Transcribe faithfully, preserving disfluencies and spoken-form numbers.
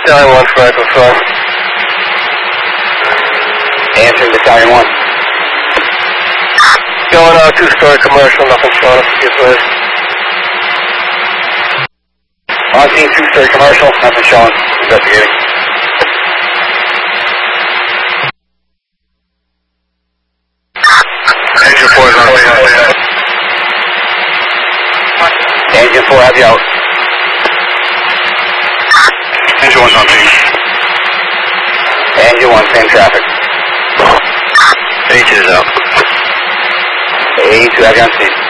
Battalion one for Echo four. Answering Battalion one. Going out, two-story commercial, nothing showing up this way. On scene, two-story commercial, nothing showing. Investigating. Engine four is on me. Engine four, have you out. Engine one's on me. Engine one, same traffic. H is out. A two, have you on scene.